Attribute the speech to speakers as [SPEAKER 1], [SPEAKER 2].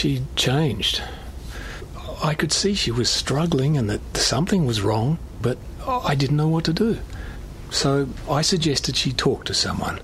[SPEAKER 1] she'd changed. I could see she was struggling and that something was wrong, but I didn't know what to do. So I suggested she talk to someone.